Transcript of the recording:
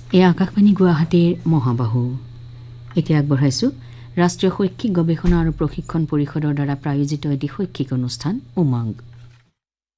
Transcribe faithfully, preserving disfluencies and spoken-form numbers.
এই আকাশবাণী গুৱাহাটীৰ মহাবাহু এতিয়া আগবঢ়াইছো ৰাষ্ট্ৰীয় শৈক্ষিক গৱেষণা আৰু প্ৰশিক্ষণ পৰিষদৰ দ্বাৰা প্ৰায়োজিত এটি শৈক্ষিক অনুষ্ঠান উমংগ